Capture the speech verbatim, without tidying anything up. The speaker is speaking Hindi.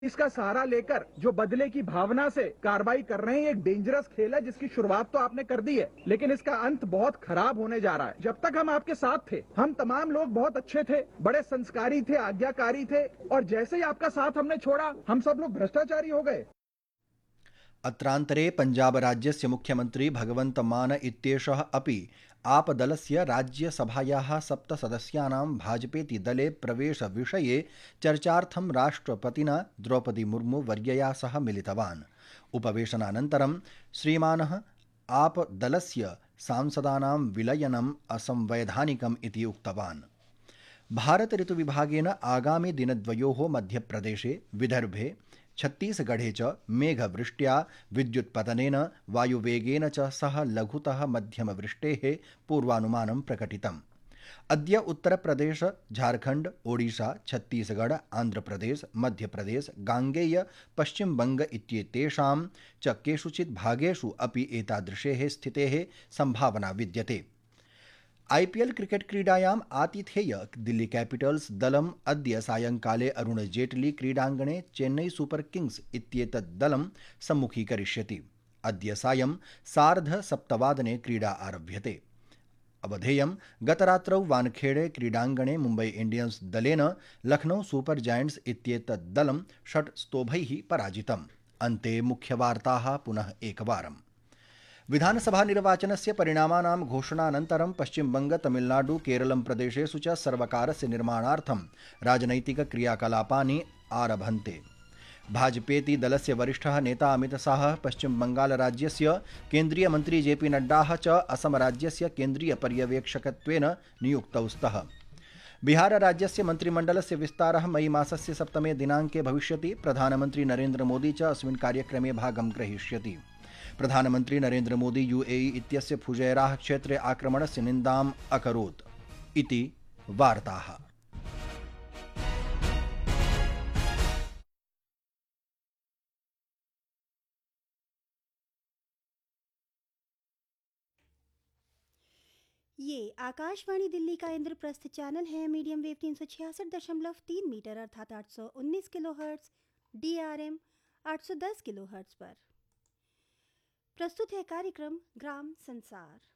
इसका सहारा लेकर जो बदले की भावना से कार्रवाई कर रहे हैं, एक डेंजरस खेल है जिसकी शुरुआत तो आपने कर दी है, लेकिन इसका अंत बहुत खराब होने जा रहा है। जब तक हम आपके साथ थे, हम तमाम लोग बहुत अच्छे थे, बड़े संस्कारी थे, आज्ञाकारी थे, और जैसे ही आपका साथ हमने छोड़ा, हम सब लोग भ्रष्टाचारी हो गए। अत्रान्तरे पञ्जाबराज्यस्य मुख्यमन्त्री भगवन्त मान इत्येषः अपि आपदलस्य राज्यसभायाः सप्तसदस्यानां भाजपेति दले प्रवेशविषये चर्चार्थं राष्ट्रपतिना द्रौपदी मुर्मु वर्यया सह मिलितवान्। उपवेशनानन्तरं श्रीमानः आपदलस्य सांसदानां विलयनम् असंवैधानिकम् इति उक्तवान्। भारत ऋतुविभागेन आगामि दिनद्वयोः मध्यप्रदेशे, विदर्भे, छत्तीसगढ़े च मेघवृष्ट्या, विद्युत्पतनेन, वायुवेगेन च सह लघुतः मध्यमवृष्टेः पूर्वानुमानं प्रकटितम्। अद्य उत्तरप्रदेश, झारखण्ड, ओडिशा, छत्तीसगढ़, आन्ध्रप्रदेश, मध्यप्रदेश, गाङ्गेय, पश्चिमबङ्ग इत्येतेषां च केषुचित् भागेषु अपि एतादृशेः स्थितेः सम्भावना विद्यते। आईपीएल क्रिकेट क्रीडायाम् आतिथेय दिल्ली कैपिटल्स दलम् अद्य सायंकाले अरुण जेटली क्रीडाङ्गणे चेन्नई सुपर किंग्स इत्येतत् दलं सम्मुखीकरिष्यति। अद्य सायं सार्धसप्तवादने क्रीडा आरभ्यते। अवधेयं गतरात्रौ वानखेड़े क्रीडाङ्गणे मुम्बई इंडियंस दलेन लखनऊ सुपर जायंट्स इत्येतत् दलं षट् स्तोभैः पराजितम्। अन्ते मुख्यवार्ताः पुनः एकवारम्। विधानसभा निर्वाचनस्य परिणामानां घोषणानन्तरं पश्चिमबंग, तमिलनाडु, केरलं प्रदेशेषु च सर्वकारस्य निर्माणार्थं राजनैतिकक्रियाकलापानि आरभन्ते। भाजपेति दलस्य वरिष्ठः नेता अमितशाहः पश्चिमबंगालराज्यस्य केन्द्रीयमन्त्री जेपी नड्डाः च असमराज्यस्य केन्द्रीयपर्यवेक्षकत्वेन नियुक्तौ स्तः। बिहारराज्यस्य मन्त्रिमण्डलस्य विस्तारः मई मासस्य सप्तमे दिनाङ्के भविष्यति। प्रधानमन्त्री नरेन्द्र मोदी च अस्मिन् कार्यक्रमे भागं ग्रहीष्यति। प्रधानमन्त्री नरेन्द्र मोदी यूएई इत्यस्य फुजैराह क्षेत्रे आक्रमणस्य निन्दाम् अकरोत् इति वार्ताः। ये आकाशवाणी दिल्ली का इंद्रप्रस्थ चैनल है। मीडियम वेव तीन सौ छियासठ दशमलव तीन मीटर अर्थात आठ सौ उन्नीस kilo hertz, D R M आठ सौ दस किलो हर्ट्स पर प्रस्तुत है कार्यक्रम ग्राम संसार।